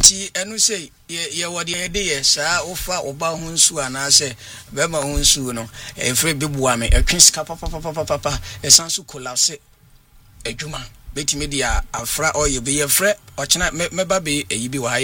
Enti enu say ye wode ye de ye saa ofa oba ho nsu ana se be ma ho nsu no efre beboa me etwe sika papa esanso collapse adwuma betime dia afra oye be ye frɛ ochena meba be eyi bi wa